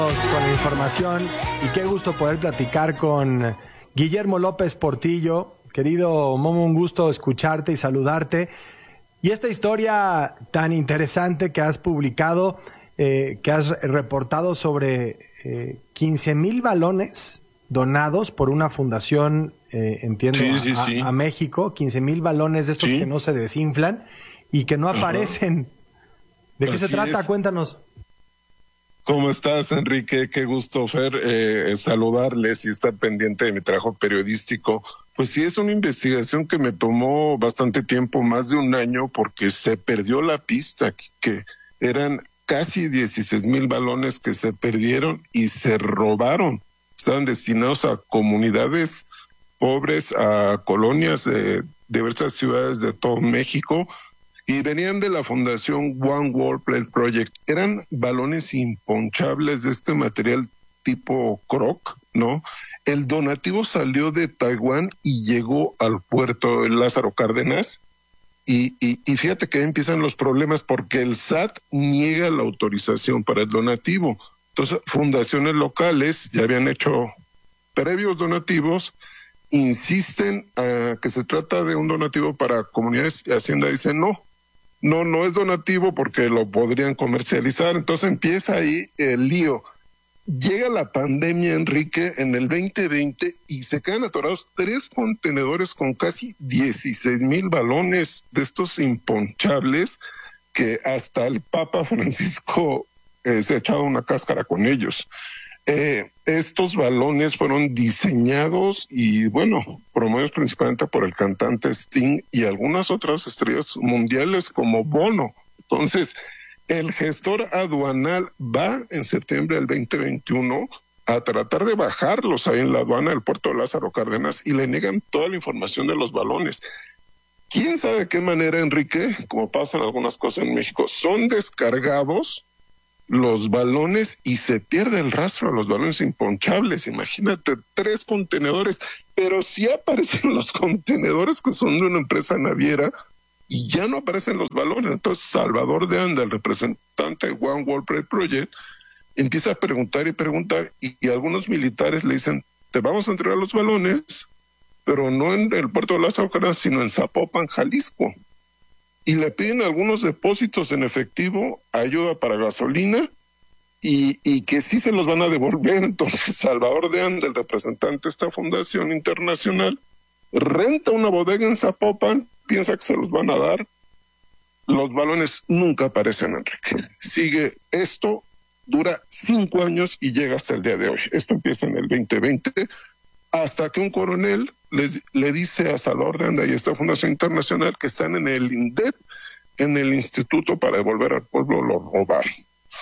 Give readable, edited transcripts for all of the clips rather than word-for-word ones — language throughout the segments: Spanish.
Con la información y qué gusto poder platicar con Guillermo López Portillo. Querido Momo, un gusto escucharte y saludarte. Y esta historia tan interesante que has publicado, que has reportado sobre 15,000 balones donados por una fundación, entiendo, a México, 15,000 balones de estos que no se desinflan y que no aparecen. ¿De qué se trata? Cuéntanos. ¿Cómo estás, Enrique? Qué gusto, Fer, saludarles y estar pendiente de mi trabajo periodístico. Pues sí, es una investigación que me tomó bastante tiempo, más de un año, porque se perdió la pista, que eran casi 16,000 balones que se perdieron y se robaron. Estaban destinados a comunidades pobres, a colonias de diversas ciudades de todo México, y venían de la fundación One World Play Project. Eran balones imponchables de este material tipo croc, ¿no? El donativo salió de Taiwán y llegó al puerto de Lázaro Cárdenas. Y fíjate que ahí empiezan los problemas porque el SAT niega la autorización para el donativo. Entonces, fundaciones locales ya habían hecho previos donativos, insisten a que se trata de un donativo para comunidades y Hacienda dice no es donativo porque lo podrían comercializar. Entonces empieza ahí el lío. Llega la pandemia, Enrique, en el 2020 y se quedan atorados 3 contenedores con casi 16,000 balones de estos imponchables que hasta el Papa Francisco se ha echado una cáscara con ellos. Estos balones fueron diseñados y, promovidos principalmente por el cantante Sting y algunas otras estrellas mundiales como Bono. Entonces, el gestor aduanal va en septiembre del 2021 a tratar de bajarlos ahí en la aduana del puerto de Lázaro Cárdenas y le niegan toda la información de los balones. ¿Quién sabe de qué manera, Enrique, como pasan algunas cosas en México, son descargados los balones y se pierde el rastro de los balones imponchables? Imagínate, 3 contenedores, pero sí aparecen los contenedores que son de una empresa naviera y ya no aparecen los balones. Entonces Salvador de Anda, el representante de One World Trade Project, empieza a preguntar y algunos militares le dicen, te vamos a entregar los balones, pero no en el puerto de Lázaro Cárdenas, sino en Zapopan, Jalisco. Y le piden algunos depósitos en efectivo, ayuda para gasolina, y que sí se los van a devolver. Entonces Salvador de Anda, el representante de esta fundación internacional, renta una bodega en Zapopan, piensa que se los van a dar. Los balones nunca aparecen, Enrique. Sigue esto, dura 5 años y llega hasta el día de hoy. Esto empieza en el 2020, hasta que un coronel le dice a Salvador de Anda y a esta fundación internacional que están en el INDEP, en el Instituto para Devolver al Pueblo lo robaron.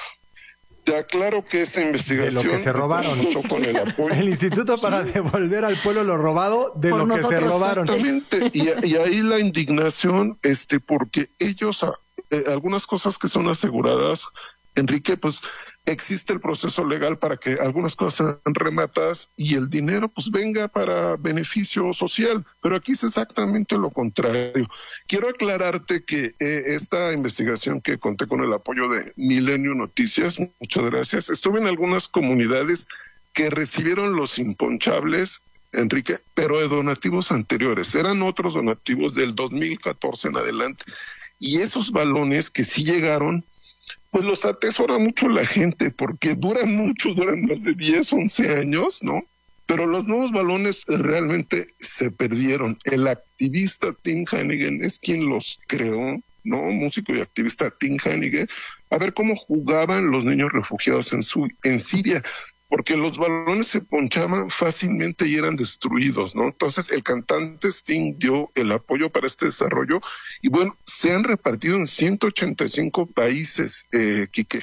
Te aclaro que esa investigación... De lo que se robaron. Con el apoyo. El Instituto para Devolver al Pueblo lo robado de lo que se robaron. Exactamente. Y ahí la indignación, porque ellos, algunas cosas que son aseguradas, Enrique, pues existe el proceso legal para que algunas cosas sean rematadas y el dinero pues venga para beneficio social, pero aquí es exactamente lo contrario. Quiero aclararte que esta investigación que conté con el apoyo de Milenio Noticias, muchas gracias, estuve en algunas comunidades que recibieron los imponchables, Enrique, pero de donativos anteriores, eran otros donativos del 2014 en adelante, y esos balones que sí llegaron, pues los atesora mucho la gente porque duran mucho, duran más de 10, 11 años, ¿no? Pero los nuevos balones realmente se perdieron. El activista Tim Hannigan es quien los creó, ¿no? Músico y activista Tim Hannigan. A ver cómo jugaban los niños refugiados en Siria, porque los balones se ponchaban fácilmente y eran destruidos, ¿no? Entonces el cantante Sting dio el apoyo para este desarrollo y se han repartido en 185 países, Quique.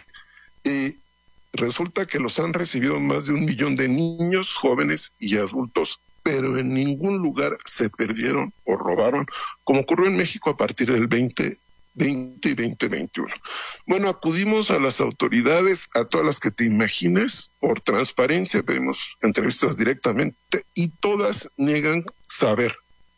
Resulta que los han recibido más de 1 millón de niños, jóvenes y adultos, pero en ningún lugar se perdieron o robaron, como ocurrió en México a partir del 2020 y 2021. Acudimos a las autoridades, a todas las que te imagines, por transparencia, pedimos entrevistas directamente y todas niegan saber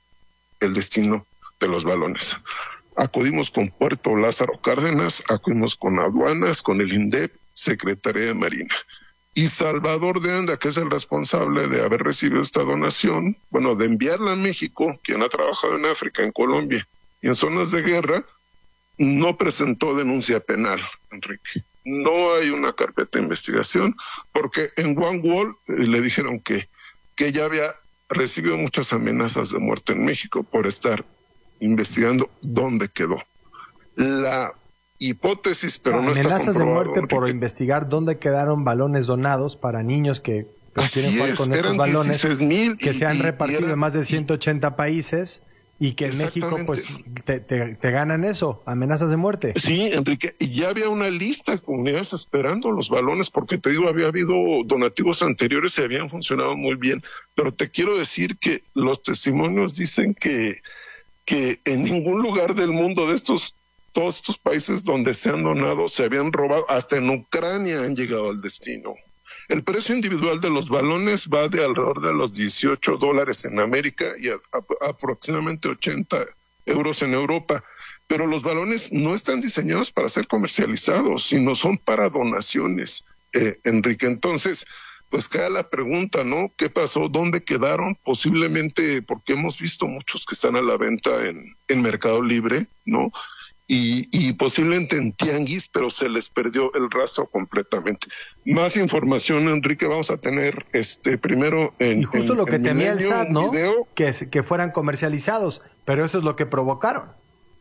el destino de los balones. Acudimos con Puerto Lázaro Cárdenas, acudimos con aduanas, con el INDEP, Secretaría de Marina. y Salvador de Anda, que es el responsable de haber recibido esta donación, bueno, de enviarla a México, quien ha trabajado en África, en Colombia y en zonas de guerra, no presentó denuncia penal, Enrique. No hay una carpeta de investigación, porque en One Wall le dijeron que ya había recibido muchas amenazas de muerte en México por estar investigando dónde quedó. La hipótesis, pero no está comprobado. Amenazas de muerte por investigar dónde quedaron balones donados para niños que quieren jugar con estos balones, que se han repartido en más de 180 países y que en México pues te ganan eso, amenazas de muerte. Sí, Enrique, y ya había una lista de comunidades esperando los balones, porque te digo, había habido donativos anteriores y habían funcionado muy bien, pero te quiero decir que los testimonios dicen que en ningún lugar del mundo de todos estos países donde se han donado se habían robado, hasta en Ucrania han llegado al destino. El precio individual de los balones va de alrededor de los $18 en América y aproximadamente 80 euros en Europa. Pero los balones no están diseñados para ser comercializados, sino son para donaciones, Enrique. Entonces, pues queda la pregunta, ¿no? ¿Qué pasó? ¿Dónde quedaron? Posiblemente porque hemos visto muchos que están a la venta en Mercado Libre, ¿no? Y posiblemente en tianguis, pero se les perdió el rastro completamente. Más información, Enrique, vamos a tener primero y justo lo que temía el SAT, ¿no? Que fueran comercializados, pero eso es lo que provocaron.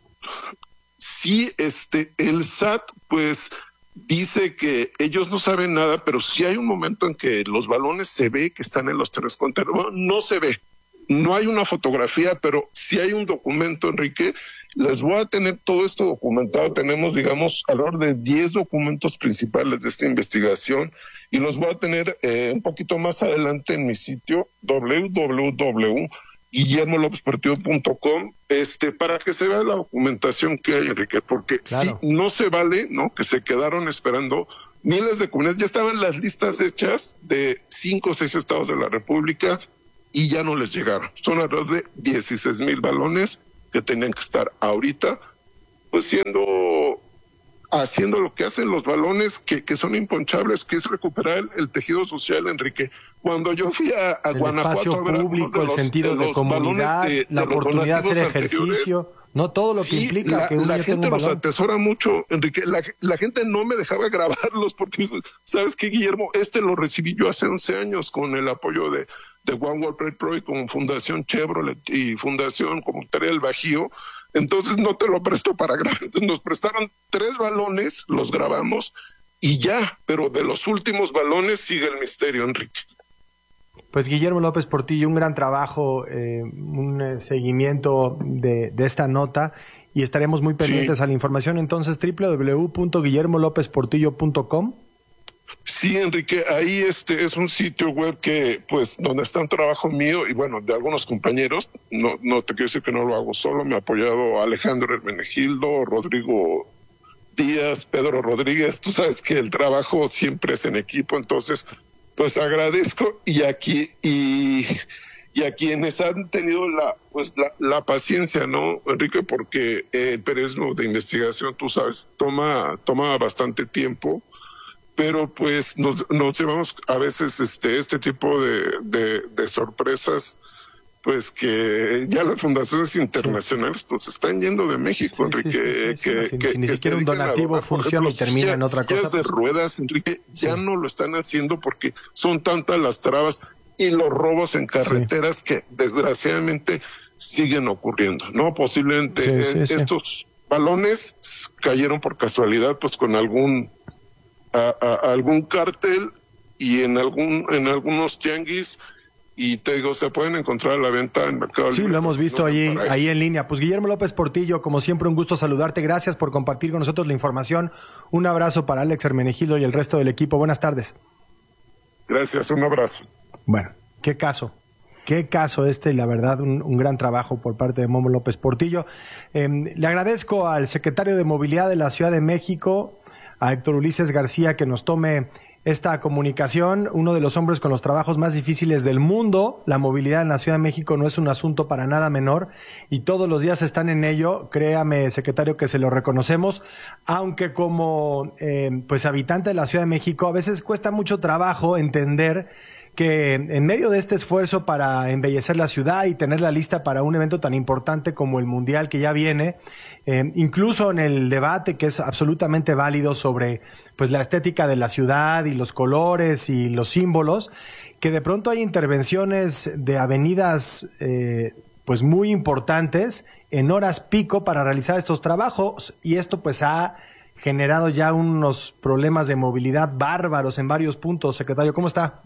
Sí, el SAT pues dice que ellos no saben nada, pero sí hay un momento en que los balones se ve que están en los 3 contenedores. No se ve, no hay una fotografía, pero sí hay un documento, Enrique. Les voy a tener todo esto documentado. Tenemos, digamos, alrededor de 10 documentos principales de esta investigación y los voy a tener un poquito más adelante en mi sitio www.guillermolopesportillo.com para que se vea la documentación que hay, Enrique, porque claro, sí, no se vale, ¿no?, que se quedaron esperando miles de comunidades. Ya estaban las listas hechas de 5 o 6 estados de la República y ya no les llegaron. Son alrededor de 16,000 balones que tenían que estar ahorita, pues haciendo lo que hacen los balones que son imponchables, que es recuperar el tejido social, Enrique. Cuando yo fui a Guanajuato, espacio público, el sentido de comunidad, la oportunidad de hacer ejercicio, no todo lo que implica que la gente los atesora mucho, Enrique. La gente no me dejaba grabarlos porque, ¿sabes qué, Guillermo? Lo recibí yo hace 11 años con el apoyo de One World Trade Pro y con Fundación Chevrolet y Fundación Comunitaria del Bajío. Entonces no te lo presto para grabar. Entonces nos prestaron 3 balones, los grabamos y ya, pero de los últimos balones sigue el misterio, Enrique. Pues Guillermo López Portillo, un gran trabajo, un seguimiento de esta nota y estaremos muy pendientes a la información. Entonces, www.guillermolopesportillo.com. Sí, Enrique, ahí es un sitio web que, pues, donde está un trabajo mío y, bueno, de algunos compañeros. No te quiero decir que no lo hago solo. Me ha apoyado Alejandro Hermenegildo, Rodrigo Díaz, Pedro Rodríguez. Tú sabes que el trabajo siempre es en equipo, entonces, pues, agradezco y a quienes han tenido la paciencia, ¿no, Enrique? Porque el periodismo de investigación, tú sabes, toma bastante tiempo. Pero pues nos llevamos a veces este tipo de sorpresas, pues que ya las fundaciones internacionales pues están yendo de México, Enrique. Si ni siquiera un donativo funciona y termina en otra cosa. Sillas de ruedas, Enrique, ya no lo están haciendo porque son tantas las trabas y los robos en carreteras que desgraciadamente siguen ocurriendo, ¿no? Posiblemente estos balones cayeron por casualidad, pues con algún cártel y en algunos tianguis, y te digo, se pueden encontrar a la venta en Mercado Libre. Sí, lo hemos visto ahí en línea. Pues Guillermo López Portillo, como siempre, un gusto saludarte. Gracias por compartir con nosotros la información. Un abrazo para Alex Hermenegildo y el resto del equipo. Buenas tardes. Gracias, un abrazo. Bueno, qué caso y la verdad un gran trabajo por parte de Momo López Portillo. Le agradezco al secretario de Movilidad de la Ciudad de México, a Héctor Ulises García, que nos tome esta comunicación, uno de los hombres con los trabajos más difíciles del mundo. La movilidad en la Ciudad de México no es un asunto para nada menor y todos los días están en ello. Créame, secretario, que se lo reconocemos, aunque como pues habitante de la Ciudad de México a veces cuesta mucho trabajo entender que en medio de este esfuerzo para embellecer la ciudad y tenerla lista para un evento tan importante como el Mundial que ya viene, incluso en el debate que es absolutamente válido sobre pues la estética de la ciudad y los colores y los símbolos, que de pronto hay intervenciones de avenidas pues muy importantes en horas pico para realizar estos trabajos, y esto pues ha generado ya unos problemas de movilidad bárbaros en varios puntos. Secretario, ¿cómo está?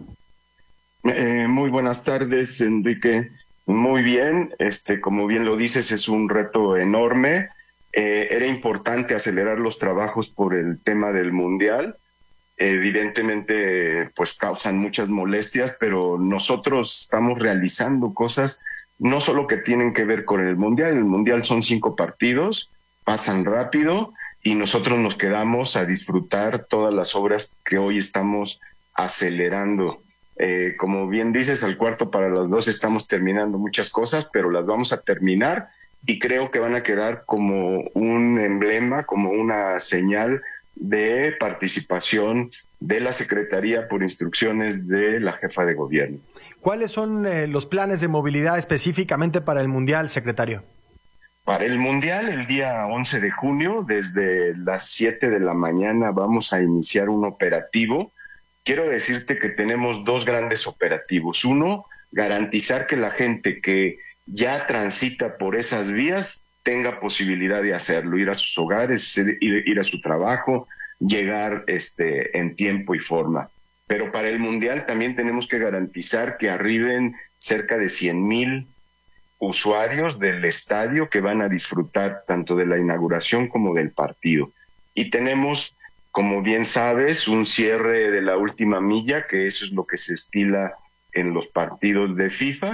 Muy buenas tardes, Enrique. Muy bien, como bien lo dices, es un reto enorme. Era importante acelerar los trabajos por el tema del Mundial. Evidentemente, pues causan muchas molestias, pero nosotros estamos realizando cosas no solo que tienen que ver con el Mundial. El Mundial son 5 partidos, pasan rápido y nosotros nos quedamos a disfrutar todas las obras que hoy estamos acelerando. Como bien dices, al 1:45 estamos terminando muchas cosas, pero las vamos a terminar y creo que van a quedar como un emblema, como una señal de participación de la Secretaría por instrucciones de la jefa de gobierno. ¿Cuáles son los planes de movilidad específicamente para el Mundial, secretario? Para el Mundial, el día 11 de junio, desde las 7 de la mañana, vamos a iniciar un operativo. Quiero decirte que tenemos 2 grandes operativos. Uno, garantizar que la gente que ya transita por esas vías tenga posibilidad de hacerlo, ir a sus hogares, ir a su trabajo, llegar en tiempo y forma. Pero para el Mundial también tenemos que garantizar que arriben cerca de 100,000 usuarios del estadio que van a disfrutar tanto de la inauguración como del partido. Y tenemos, como bien sabes, un cierre de la última milla, que eso es lo que se estila en los partidos de FIFA.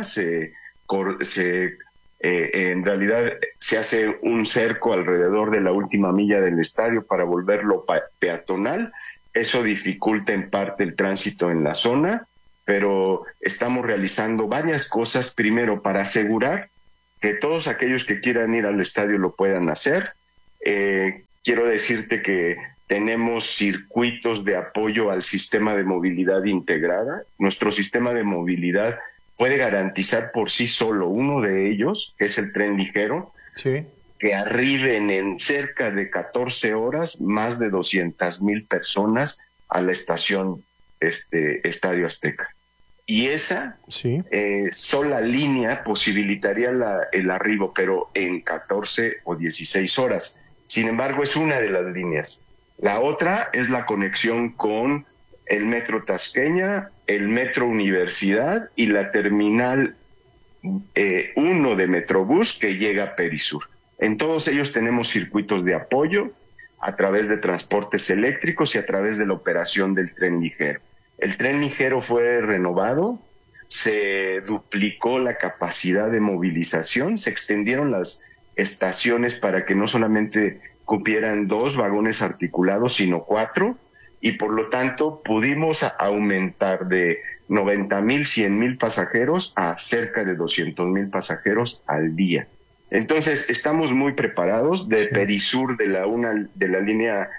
En realidad se hace un cerco alrededor de la última milla del estadio para volverlo peatonal. Eso dificulta en parte el tránsito en la zona, pero estamos realizando varias cosas, primero para asegurar que todos aquellos que quieran ir al estadio lo puedan hacer. Quiero decirte que tenemos circuitos de apoyo al sistema de movilidad integrada. Nuestro sistema de movilidad puede garantizar por sí solo uno de ellos, que es el tren ligero, sí, que arriben en cerca de 14 horas más de 200,000 personas a la estación Estadio Azteca. Y esa sí, sola línea posibilitaría el arribo, pero en 14 o 16 horas. Sin embargo, es una de las líneas. La otra es la conexión con el Metro Tasqueña, el Metro Universidad y la Terminal 1 de Metrobús que llega a Perisur. En todos ellos tenemos circuitos de apoyo a través de transportes eléctricos y a través de la operación del tren ligero. El tren ligero fue renovado, se duplicó la capacidad de movilización, se extendieron las estaciones para que no solamente cupieran 2 vagones articulados, sino 4, y por lo tanto pudimos aumentar de 90,000, 100,000 pasajeros a cerca de 200,000 pasajeros al día. Entonces estamos muy preparados. De Perisur, de la línea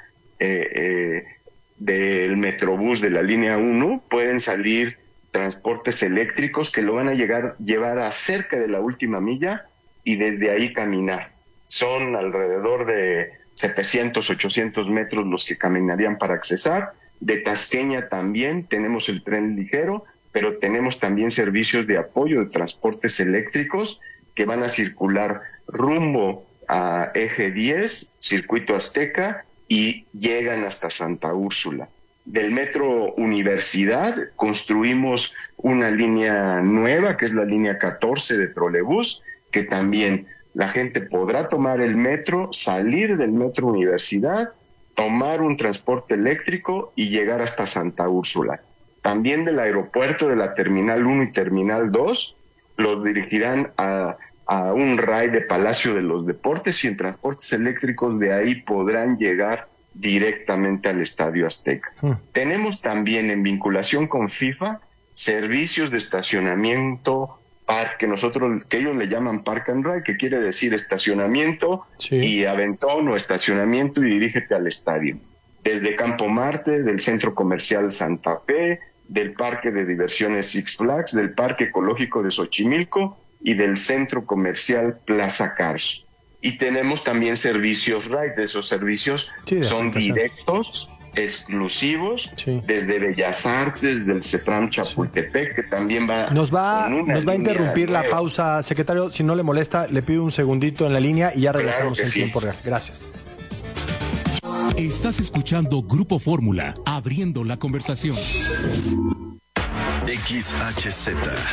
del Metrobús de la línea 1, pueden salir transportes eléctricos que lo van a llevar a cerca de la última milla y desde ahí caminar. Son alrededor de 700, 800 metros los que caminarían para accesar. De Tasqueña también tenemos el tren ligero, pero tenemos también servicios de apoyo de transportes eléctricos que van a circular rumbo a Eje 10, Circuito Azteca, y llegan hasta Santa Úrsula. Del Metro Universidad construimos una línea nueva, que es la línea 14 de trolebús, que también la gente podrá tomar el metro, salir del Metro Universidad, tomar un transporte eléctrico y llegar hasta Santa Úrsula. También del aeropuerto de la Terminal 1 y Terminal 2 los dirigirán a un RAI de Palacio de los Deportes, y en transportes eléctricos de ahí podrán llegar directamente al Estadio Azteca. Tenemos también, en vinculación con FIFA, servicios de estacionamiento, que ellos le llaman Park and Ride, que quiere decir estacionamiento y aventón, o estacionamiento y dirígete al estadio. Desde Campo Marte, del Centro Comercial Santa Fe, del Parque de Diversiones Six Flags, del Parque Ecológico de Xochimilco y del Centro Comercial Plaza Cars. Y tenemos también servicios Ride. Esos servicios son directos, exclusivos, desde Bellas Artes, del CEPRAM Chapultepec, que también nos va a interrumpir la pausa, secretario. Si no le molesta, le pido un segundito en la línea y ya regresamos en tiempo real. Gracias. Estás escuchando Grupo Fórmula, abriendo la conversación. XHZ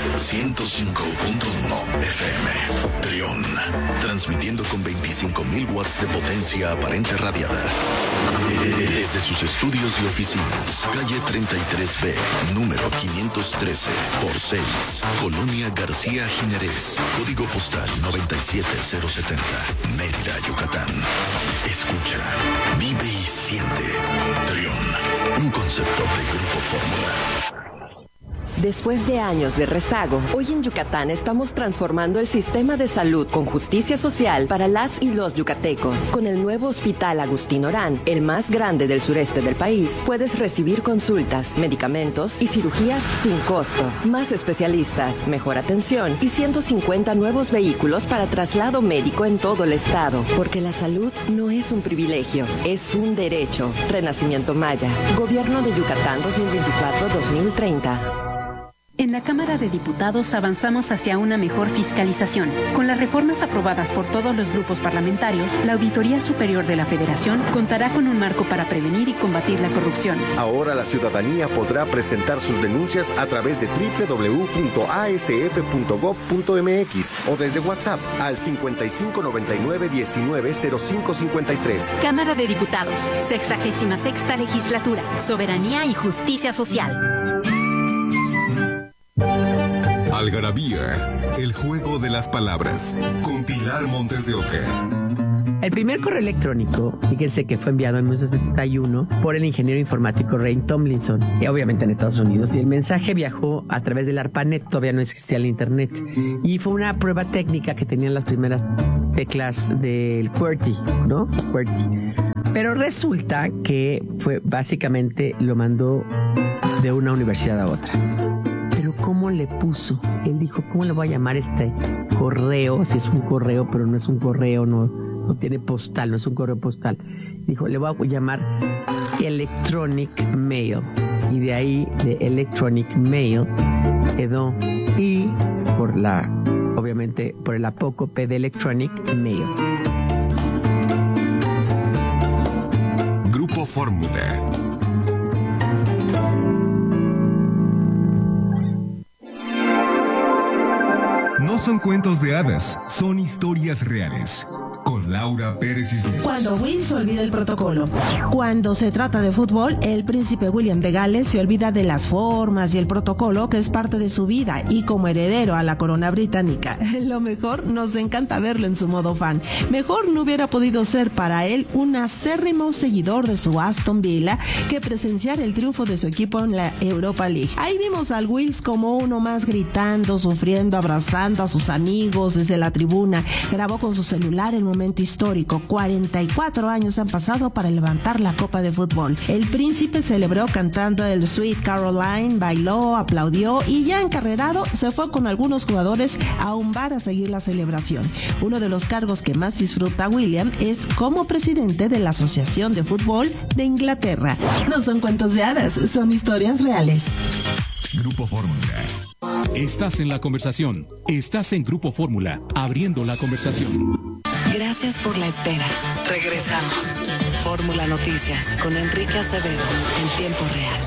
105.1 FM Trión, transmitiendo con 25.000 watts de potencia aparente radiada desde sus estudios y oficinas, calle 33B, número 513 por 6, Colonia García Jiménez, código postal 97070, Mérida, Yucatán. Escucha, vive y siente. Trión, un concepto de Grupo Fórmula. Después de años de rezago, hoy en Yucatán estamos transformando el sistema de salud con justicia social para las y los yucatecos. Con el nuevo Hospital Agustín Orán, el más grande del sureste del país, puedes recibir consultas, medicamentos y cirugías sin costo. Más especialistas, mejor atención y 150 nuevos vehículos para traslado médico en todo el estado. Porque la salud no es un privilegio, es un derecho. Renacimiento Maya. Gobierno de Yucatán 2024-2030. En la Cámara de Diputados avanzamos hacia una mejor fiscalización. Con las reformas aprobadas por todos los grupos parlamentarios, la Auditoría Superior de la Federación contará con un marco para prevenir y combatir la corrupción. Ahora la ciudadanía podrá presentar sus denuncias a través de www.asf.gov.mx o desde WhatsApp al 5599-190553. Cámara de Diputados, 66ª Legislatura, Soberanía y Justicia Social. Algarabía, el juego de las palabras, con Pilar Montes de Oca. El primer correo electrónico, fíjense que fue enviado en 1971 por el ingeniero informático Ray Tomlinson, y obviamente en Estados Unidos, y el mensaje viajó a través del ARPANET, todavía no existía el internet, y fue una prueba técnica que tenían las primeras teclas del QWERTY, ¿no? QWERTY. Pero resulta que fue básicamente lo mandó de una universidad a otra. ¿Cómo le puso? Él dijo, ¿cómo le voy a llamar este correo? Si es un correo, pero no es un correo, no tiene postal, no es un correo postal. Dijo, le voy a llamar Electronic Mail. Y de ahí, de Electronic Mail, quedó I obviamente, por el apócope de Electronic Mail. Grupo Fórmula. No son cuentos de hadas, son historias reales. Con Laura Pérez Cisneros. Cuando Will olvida el protocolo. Cuando se trata de fútbol, el príncipe William de Gales se olvida de las formas y el protocolo que es parte de su vida, y como heredero a la corona británica. Lo mejor, nos encanta verlo en su modo fan. Mejor no hubiera podido ser para él un acérrimo seguidor de su Aston Villa que presenciar el triunfo de su equipo en la Europa League. Ahí vimos al Wills como uno más, gritando, sufriendo, abrazando a sus amigos desde la tribuna. Grabó con su celular el momento histórico. 44 años han pasado para levantar la copa de fútbol. El príncipe celebró cantando el Sweet Caroline, bailó, aplaudió y ya encarrerado se fue con algunos jugadores a un bar a seguir la celebración. Uno de los cargos que más disfruta William es como presidente de la Asociación de Fútbol de Inglaterra. No son cuentos de hadas, son historias reales. Grupo Fórmula. Estás en la conversación. Estás en Grupo Fórmula, abriendo la conversación. Gracias por la espera. Regresamos. Fórmula Noticias con Enrique Acevedo en tiempo real.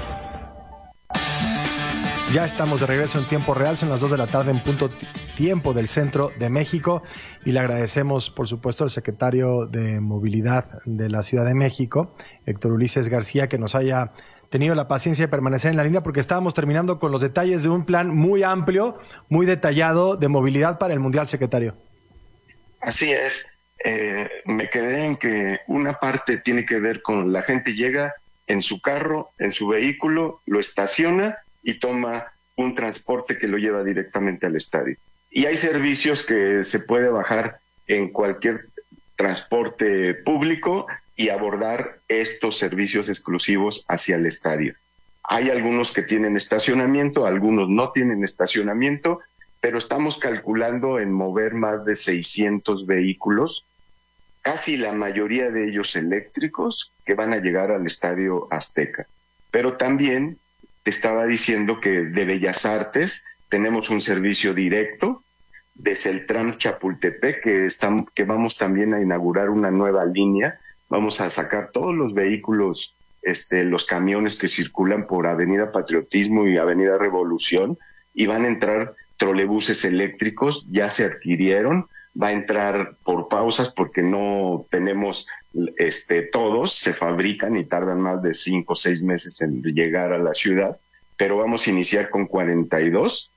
Ya estamos de regreso en tiempo real, son las 2 de la tarde en punto tiempo del centro de México, y le agradecemos, por supuesto, al secretario de Movilidad de la Ciudad de México, Héctor Ulises García, que nos haya tenido la paciencia de permanecer en la línea, porque estábamos terminando con los detalles de un plan muy amplio, muy detallado de movilidad para el Mundial, secretario. Así es. me quedé en que una parte tiene que ver con la gente llega en su carro, en su vehículo, lo estaciona y toma un transporte que lo lleva directamente al estadio. Y hay servicios que se puede bajar en cualquier transporte público y abordar estos servicios exclusivos hacia el estadio. Hay algunos que tienen estacionamiento, algunos no tienen estacionamiento, pero estamos calculando en mover más de 600 vehículos, casi la mayoría de ellos eléctricos, que van a llegar al Estadio Azteca. Pero también te estaba diciendo que de Bellas Artes tenemos un servicio directo desde el tram Chapultepec, que vamos también a inaugurar una nueva línea. Vamos a sacar todos los vehículos, los camiones que circulan por Avenida Patriotismo y Avenida Revolución, y van a entrar trolebuses eléctricos, ya se adquirieron. Va a entrar por pausas porque no tenemos todos, se fabrican y tardan más de 5 o 6 meses en llegar a la ciudad, pero vamos a iniciar con 42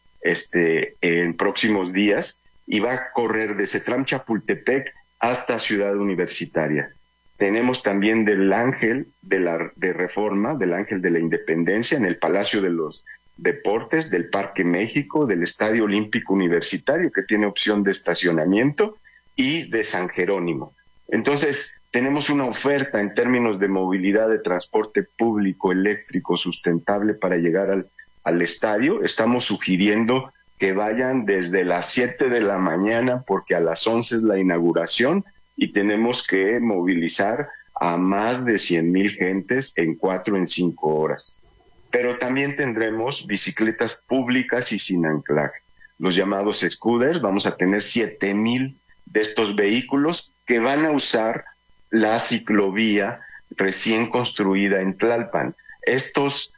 en próximos días, y va a correr desde Tram Chapultepec hasta Ciudad Universitaria. Tenemos también del Ángel de Reforma, del Ángel de la Independencia, en el Palacio de los Deportes, del Parque México, del Estadio Olímpico Universitario, que tiene opción de estacionamiento, y de San Jerónimo. Entonces, tenemos una oferta en términos de movilidad de transporte público eléctrico sustentable para llegar al estadio. Estamos sugiriendo que vayan desde las 7 de la mañana, porque a las 11 es la inauguración, y tenemos que movilizar a más de 100,000 gentes en 4 o 5 horas. Pero también tendremos bicicletas públicas y sin anclaje, los llamados scooters. Vamos a tener 7,000 de estos vehículos que van a usar la ciclovía recién construida en Tlalpan. Estos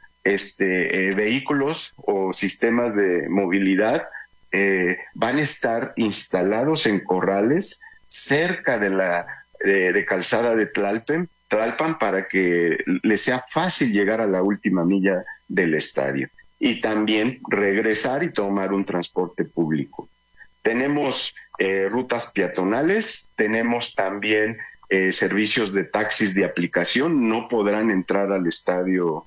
vehículos o sistemas de movilidad van a estar instalados en corrales cerca de Calzada de Tlalpan, para que les sea fácil llegar a la última milla del estadio y también regresar y tomar un transporte público. Tenemos rutas peatonales, tenemos también servicios de taxis de aplicación. No podrán entrar al estadio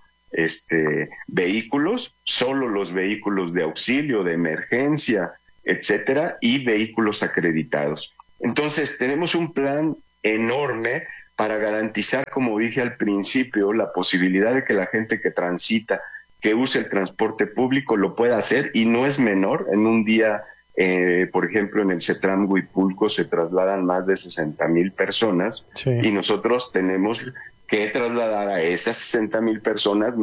vehículos, solo los vehículos de auxilio, de emergencia, etcétera, y vehículos acreditados. Entonces, tenemos un plan enorme para garantizar, como dije al principio, la posibilidad de que la gente que transita, que use el transporte público, lo pueda hacer, y no es menor. En un día, por ejemplo, en el CETRAM Huipulco se trasladan más de 60,000 personas, sí, y nosotros tenemos que trasladar a esas 60,000 personas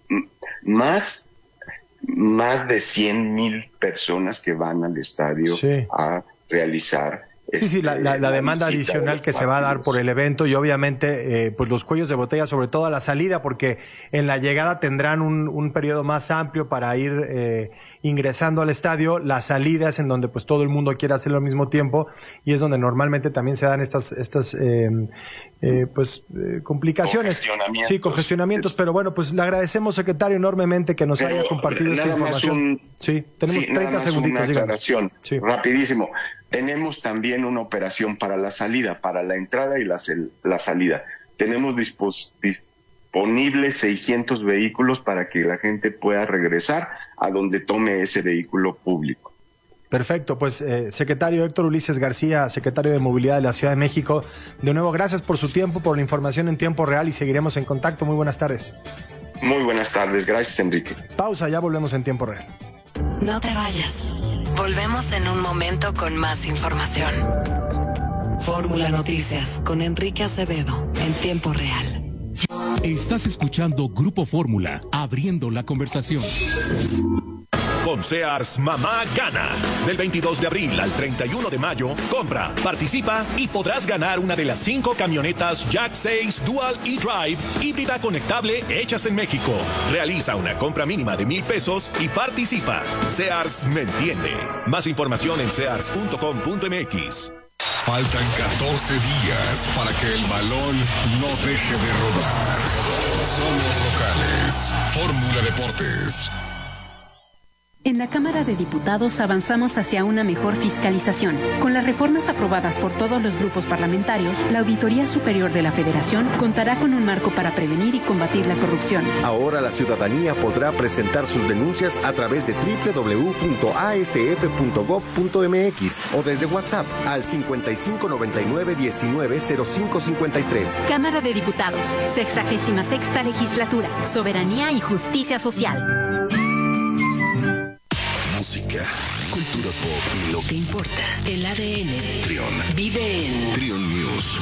más de 100,000 personas que van al estadio, sí, a realizar la demanda adicional que se va a dar por el evento, y obviamente pues los cuellos de botella, sobre todo a la salida, porque en la llegada tendrán un periodo más amplio para ir ingresando al estadio. La salida es en donde pues todo el mundo quiere hacerlo al mismo tiempo, y es donde normalmente también se dan estas complicaciones. Sí, congestionamientos. Pero bueno, pues le agradecemos, secretario, enormemente que nos haya compartido esta información. Tenemos 30 segunditos. Una aclaración, rapidísimo. Tenemos también una operación para la salida, para la entrada y la salida. Tenemos disponibles 600 vehículos para que la gente pueda regresar a donde tome ese vehículo público. Perfecto, pues secretario Héctor Ulises García, secretario de Movilidad de la Ciudad de México, de nuevo gracias por su tiempo, por la información en tiempo real, y seguiremos en contacto. Muy buenas tardes. Muy buenas tardes, gracias, Enrique. Pausa, ya volvemos en tiempo real. No te vayas, volvemos en un momento con más información. Fórmula Noticias con Enrique Acevedo, en tiempo real. Estás escuchando Grupo Fórmula, abriendo la conversación. Con Sears Mamá Gana. Del 22 de abril al 31 de mayo, compra, participa y podrás ganar una de las 5 camionetas Jack 6 Dual E-Drive híbrida conectable hechas en México. Realiza una compra mínima de $1,000 y participa. Sears me entiende. Más información en sears.com.mx. Faltan 14 días para que el balón no deje de rodar. Somos locales. Fórmula Deportes. En la Cámara de Diputados avanzamos hacia una mejor fiscalización. Con las reformas aprobadas por todos los grupos parlamentarios, la Auditoría Superior de la Federación contará con un marco para prevenir y combatir la corrupción. Ahora la ciudadanía podrá presentar sus denuncias a través de www.asf.gov.mx o desde WhatsApp al 5599-190553. Cámara de Diputados, 66ª Legislatura, Soberanía y Justicia Social. Música, cultura pop y lo que importa. El ADN de Trión. Vive en Trión News.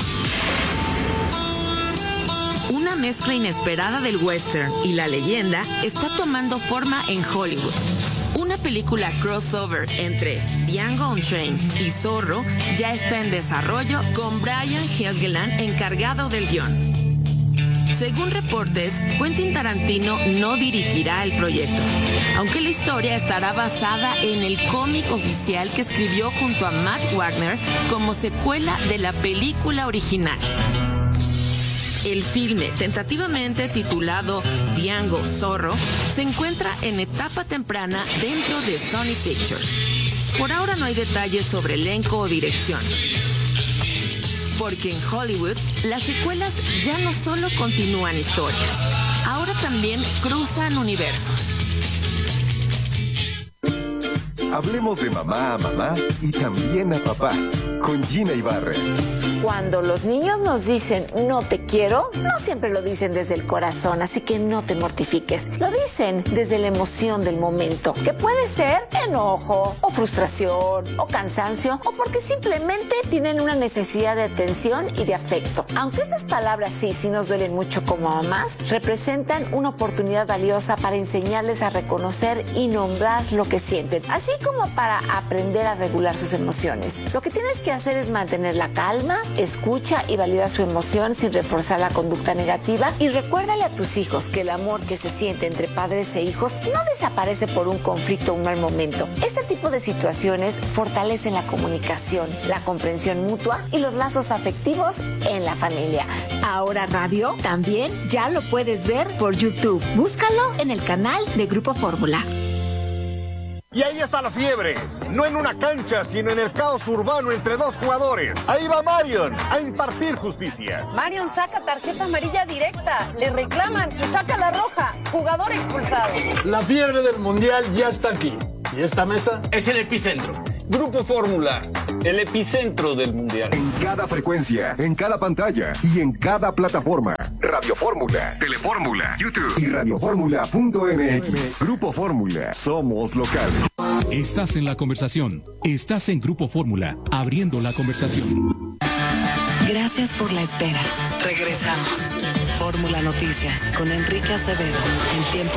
Una mezcla inesperada del western y la leyenda está tomando forma en Hollywood. Una película crossover entre Django Unchained y Zorro ya está en desarrollo con Brian Helgeland encargado del guión. Según reportes, Quentin Tarantino no dirigirá el proyecto, aunque la historia estará basada en el cómic oficial que escribió junto a Matt Wagner como secuela de la película original. El filme, tentativamente titulado Django Zorro, se encuentra en etapa temprana dentro de Sony Pictures. Por ahora no hay detalles sobre elenco o dirección. Porque en Hollywood, las secuelas ya no solo continúan historias, ahora también cruzan universos. Hablemos de mamá a mamá y también a papá, con Gina Ibarra. Cuando los niños nos dicen no te quiero, no siempre lo dicen desde el corazón, así que no te mortifiques. Lo dicen desde la emoción del momento, que puede ser enojo, o frustración, o cansancio, o porque simplemente tienen una necesidad de atención y de afecto. Aunque estas palabras sí nos duelen mucho como mamás, representan una oportunidad valiosa para enseñarles a reconocer y nombrar lo que sienten, así como para aprender a regular sus emociones. Lo que tienes que hacer es mantener la calma, escucha y valida su emoción sin reforzar la conducta negativa, y recuérdale a tus hijos que el amor que se siente entre padres e hijos no desaparece por un conflicto o un mal momento. Este tipo de situaciones fortalecen la comunicación, la comprensión mutua y los lazos afectivos en la familia. Ahora Radio también ya lo puedes ver por YouTube. Búscalo en el canal de Grupo Fórmula. Y ahí está la fiebre, no en una cancha, sino en el caos urbano entre dos jugadores. Ahí va Marion a impartir justicia. Marion saca tarjeta amarilla directa, le reclaman y saca la roja. Jugador expulsado. La fiebre del mundial ya está aquí. Y esta mesa es el epicentro. Grupo Fórmula, el epicentro del mundial. En cada frecuencia, en cada pantalla y en cada plataforma. Radio Fórmula, Telefórmula, YouTube y radioformula.mx. Grupo Fórmula, somos local. Estás en la conversación. Estás en Grupo Fórmula, abriendo la conversación. Gracias por la espera. Regresamos. Fórmula Noticias con Enrique Acevedo en tiempo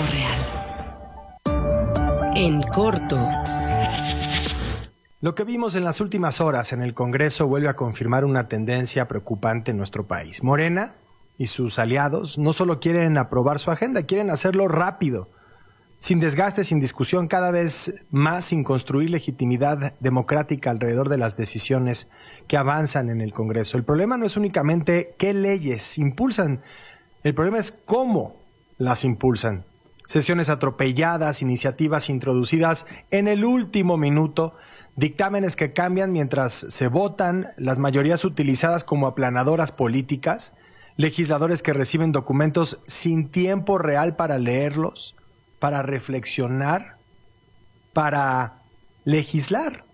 real. En corto. Lo que vimos en las últimas horas en el Congreso vuelve a confirmar una tendencia preocupante en nuestro país. Morena y sus aliados no solo quieren aprobar su agenda, quieren hacerlo rápido, sin desgaste, sin discusión, cada vez más sin construir legitimidad democrática alrededor de las decisiones que avanzan en el Congreso. El problema no es únicamente qué leyes impulsan, el problema es cómo las impulsan. Sesiones atropelladas, iniciativas introducidas en el último minuto, dictámenes que cambian mientras se votan, las mayorías utilizadas como aplanadoras políticas, legisladores que reciben documentos sin tiempo real para leerlos, para reflexionar, para legislar.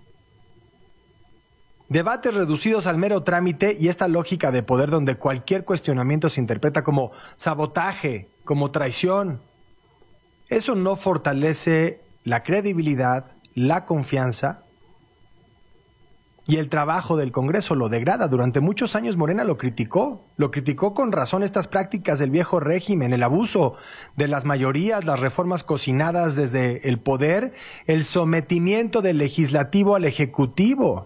Debates reducidos al mero trámite y esta lógica de poder donde cualquier cuestionamiento se interpreta como sabotaje, como traición. Eso no fortalece la credibilidad, la confianza y el trabajo del Congreso, lo degrada. Durante muchos años Morena lo criticó con razón estas prácticas del viejo régimen, el abuso de las mayorías, las reformas cocinadas desde el poder, el sometimiento del legislativo al ejecutivo.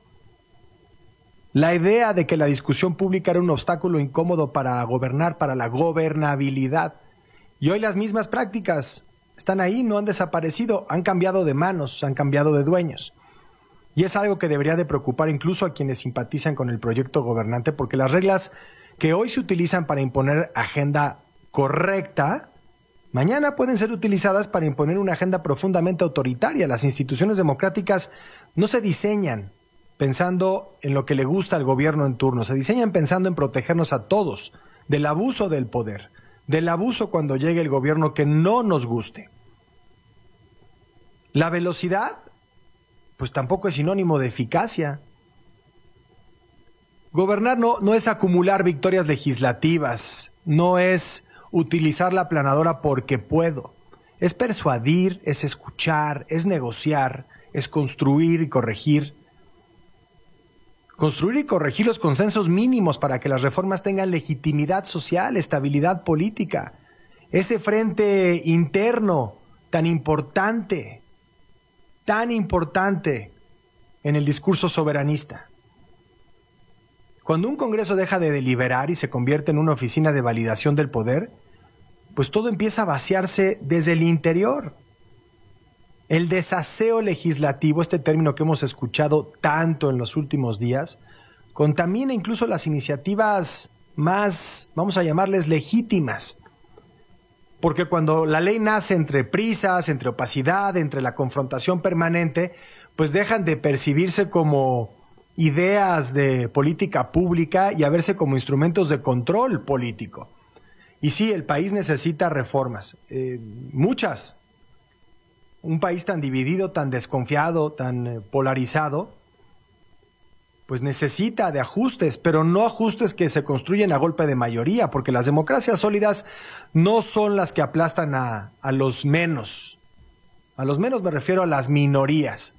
La idea de que la discusión pública era un obstáculo incómodo para gobernar, para la gobernabilidad. Y hoy las mismas prácticas están ahí, no han desaparecido, han cambiado de manos, han cambiado de dueños. Y es algo que debería de preocupar incluso a quienes simpatizan con el proyecto gobernante, porque las reglas que hoy se utilizan para imponer agenda correcta Mañana pueden ser utilizadas para imponer una agenda profundamente autoritaria. Las instituciones democráticas no se diseñan pensando en lo que le gusta al gobierno en turno, se diseñan pensando en protegernos a todos del abuso del poder, del abuso cuando llegue el gobierno que no nos guste. La velocidad, pues tampoco es sinónimo de eficacia. Gobernar no es acumular victorias legislativas, no es utilizar la aplanadora porque puedo. Es persuadir, es escuchar, es negociar, es construir y corregir. Construir y corregir los consensos mínimos para que las reformas tengan legitimidad social, estabilidad política. Ese frente interno tan importante en el discurso soberanista. Cuando un Congreso deja de deliberar y se convierte en una oficina de validación del poder, pues todo empieza a vaciarse desde el interior. El desaseo legislativo, este término que hemos escuchado tanto en los últimos días, contamina incluso las iniciativas más, vamos a llamarles, legítimas. Porque cuando la ley nace entre prisas, entre opacidad, entre la confrontación permanente, pues dejan de percibirse como ideas de política pública y a verse como instrumentos de control político. Y sí, el país necesita reformas, muchas. Un país tan dividido, tan desconfiado, tan polarizado, pues necesita de ajustes, pero no ajustes que se construyen a golpe de mayoría, porque las democracias sólidas no son las que aplastan a los menos. A los menos me refiero a las minorías.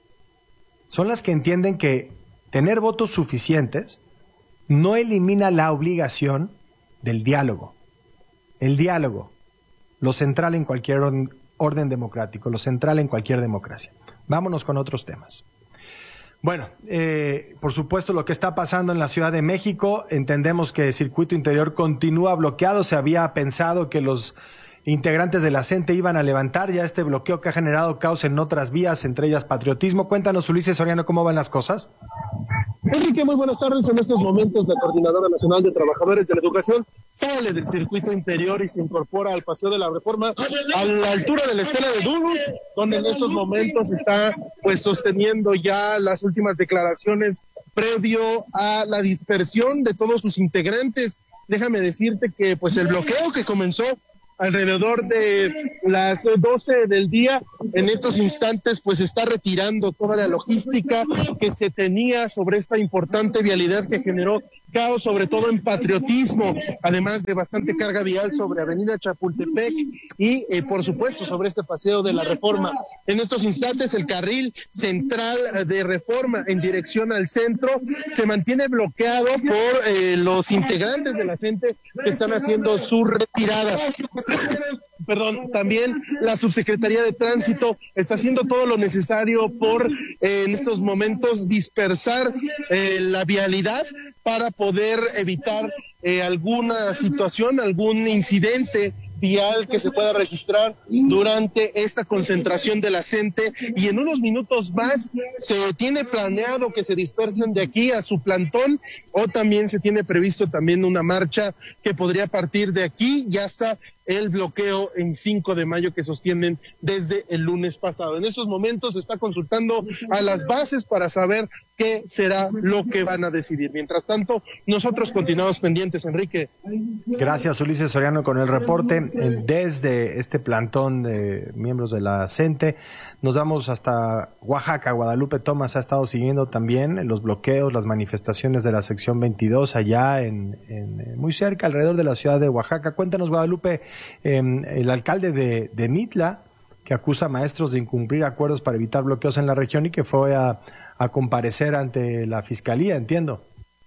Son las que entienden que tener votos suficientes no elimina la obligación del diálogo. El diálogo, lo central en cualquier orden democrático, lo central en cualquier democracia. Vámonos con otros temas. Bueno, por supuesto lo que está pasando en la Ciudad de México, entendemos que el circuito interior continúa bloqueado, se había pensado que los integrantes de la CENTE iban a levantar ya este bloqueo que ha generado caos en otras vías, entre ellas patriotismo. Cuéntanos, Ulises Soriano, ¿cómo van las cosas? Enrique, muy buenas tardes. En estos momentos, la Coordinadora Nacional de Trabajadores de la Educación sale del circuito interior y se incorpora al Paseo de la Reforma a la altura de la Estela de Dulus, donde en estos momentos está pues sosteniendo ya las últimas declaraciones previo a la dispersión de todos sus integrantes. Déjame decirte que pues el bloqueo que comenzó alrededor de las 12 del día, en estos instantes pues está retirando toda la logística que se tenía sobre esta importante vialidad que generó caos, sobre todo en patriotismo, además de bastante carga vial sobre Avenida Chapultepec y por supuesto sobre este Paseo de la Reforma. En estos instantes el carril central de Reforma en dirección al centro se mantiene bloqueado por los integrantes de la CENTE que están haciendo su retirada. Perdón, también la Subsecretaría de Tránsito está haciendo todo lo necesario por en estos momentos dispersar la vialidad para poder evitar alguna situación, algún incidente vial que se pueda registrar durante esta concentración de la CENTE, y en unos minutos más se tiene planeado que se dispersen de aquí a su plantón, o también se tiene previsto también una marcha que podría partir de aquí y hasta el bloqueo en 5 de mayo que sostienen desde el lunes pasado. En estos momentos se está consultando a las bases para saber qué será lo que van a decidir. Mientras tanto, nosotros continuamos pendientes, Enrique. Gracias, Ulises Soriano, con el reporte desde este plantón de miembros de la CENTE. Nos vamos hasta Oaxaca. Guadalupe Tomás ha estado siguiendo también los bloqueos, las manifestaciones de la sección 22 allá muy cerca, alrededor de la ciudad de Oaxaca. Cuéntanos, Guadalupe, el alcalde de Mitla, que acusa a maestros de incumplir acuerdos para evitar bloqueos en la región y que fue a comparecer ante la fiscalía, entiendo.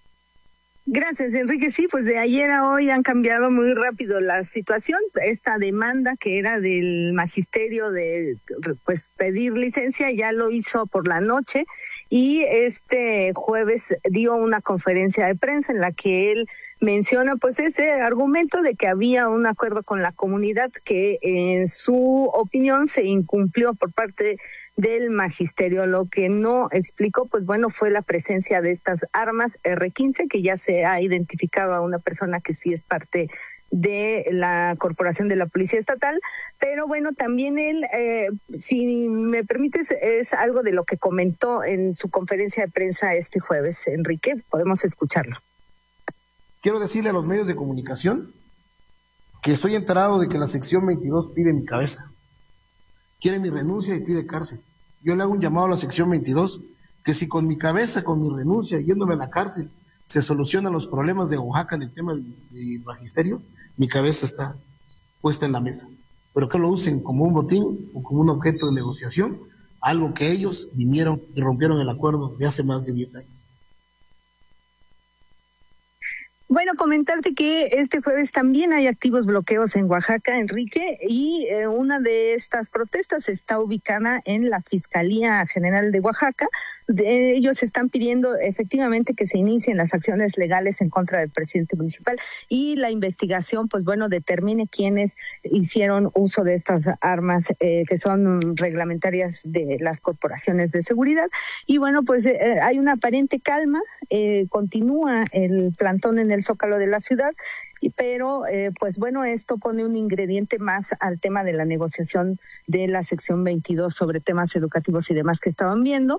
Gracias, Enrique. Sí, pues de ayer a hoy han cambiado muy rápido la situación. Esta demanda que era del magisterio de pues pedir licencia ya lo hizo por la noche, y este jueves dio una conferencia de prensa en la que él menciona pues ese argumento de que había un acuerdo con la comunidad que en su opinión se incumplió por parte del magisterio. Lo que no explicó, pues bueno, fue la presencia de estas armas R-15, que ya se ha identificado a una persona que sí es parte de la Corporación de la Policía Estatal, pero bueno, también él, si me permites, es algo de lo que comentó en su conferencia de prensa este jueves. Enrique, podemos escucharlo. Quiero decirle a los medios de comunicación que estoy enterado de que la sección 22 pide mi cabeza, quiere mi renuncia y pide cárcel. Yo le hago un llamado a la sección 22, que si con mi cabeza, con mi renuncia, yéndome a la cárcel, se solucionan los problemas de Oaxaca en el tema del magisterio, mi cabeza está puesta en la mesa. Pero que lo usen como un botín o como un objeto de negociación, algo que ellos vinieron y rompieron el acuerdo de hace más de 10 años. Bueno, comentarte que este jueves también hay activos bloqueos en Oaxaca, Enrique, y una de estas protestas está ubicada en la Fiscalía General de Oaxaca. Ellos están pidiendo efectivamente que se inicien las acciones legales en contra del presidente municipal y la investigación, pues bueno, determine quiénes hicieron uso de estas armas que son reglamentarias de las corporaciones de seguridad. Y bueno, pues hay una aparente calma, continúa el plantón en el Zócalo de la ciudad, pero pues bueno, esto pone un ingrediente más al tema de la negociación de la sección 22 sobre temas educativos y demás que estaban viendo,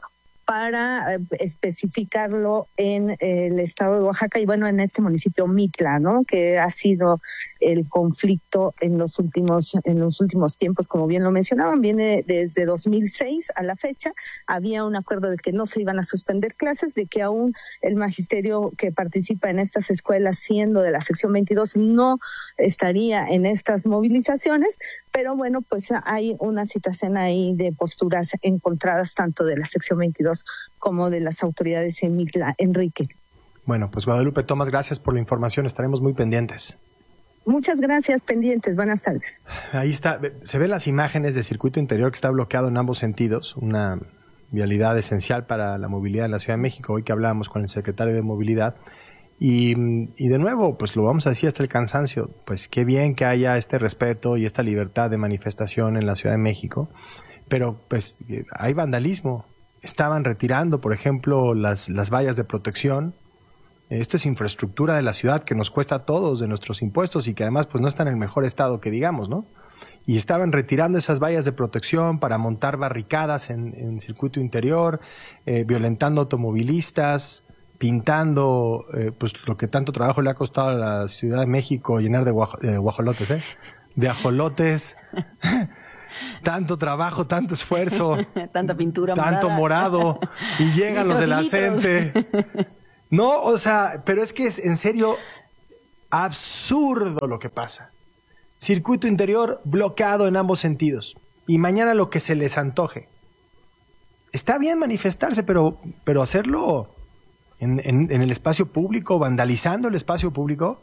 para especificarlo en el estado de Oaxaca y bueno, en este municipio Mitla, ¿no? Que ha sido el conflicto en los últimos tiempos, como bien lo mencionaban, viene desde 2006 a la fecha. Había un acuerdo de que no se iban a suspender clases, de que aún el magisterio que participa en estas escuelas, siendo de la sección 22, no estaría en estas movilizaciones, pero bueno, pues hay una situación ahí de posturas encontradas tanto de la sección 22 como de las autoridades en Mitla. Enrique. Bueno, pues Guadalupe Tomás, gracias por la información, estaremos muy pendientes. Muchas gracias, pendientes. Buenas tardes. Ahí está, se ven las imágenes del circuito interior que está bloqueado en ambos sentidos, una vialidad esencial para la movilidad en la Ciudad de México, hoy que hablábamos con el secretario de Movilidad. Y de nuevo, pues lo vamos a decir hasta el cansancio, pues qué bien que haya este respeto y esta libertad de manifestación en la Ciudad de México, pero pues hay vandalismo. Estaban retirando, por ejemplo, las vallas de protección. Esto es infraestructura de la ciudad que nos cuesta a todos de nuestros impuestos y que además pues no está en el mejor estado que digamos, ¿no? Y estaban retirando esas vallas de protección para montar barricadas en circuito interior, violentando automovilistas, pintando, pues lo que tanto trabajo le ha costado a la Ciudad de México llenar de guajolotes, de ajolotes. Tanto trabajo, tanto esfuerzo, tanta pintura, tanto morado, y llegan los de la CENTE. No, o sea, pero es que es en serio absurdo lo que pasa. Circuito interior bloqueado en ambos sentidos. Y mañana lo que se les antoje. Está bien manifestarse, pero hacerlo en el espacio público, vandalizando el espacio público.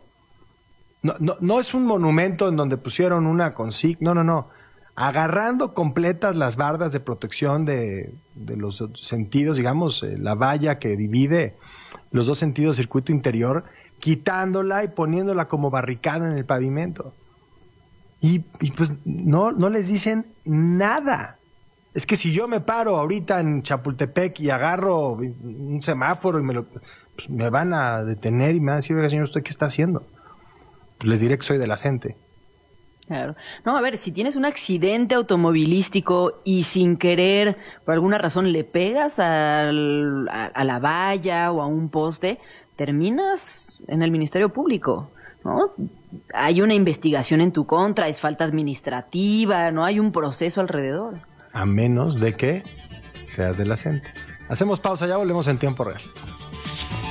No es un monumento en donde pusieron una consigna. No. Agarrando completas las bardas de protección de los sentidos, digamos, la valla que divide los dos sentidos circuito interior, quitándola y poniéndola como barricada en el pavimento. Y pues no les dicen nada. Es que si yo me paro ahorita en Chapultepec y agarro un semáforo y me van a detener y me van a decir, oiga, señor, ¿usted qué está haciendo? Pues les diré que soy de la CENTE. Claro. No, a ver, si tienes un accidente automovilístico y sin querer, por alguna razón, le pegas a la valla o a un poste, terminas en el Ministerio Público, ¿no? Hay una investigación en tu contra, es falta administrativa, no hay un proceso alrededor. A menos de que seas de la CENTE. Hacemos pausa, ya volvemos en tiempo real.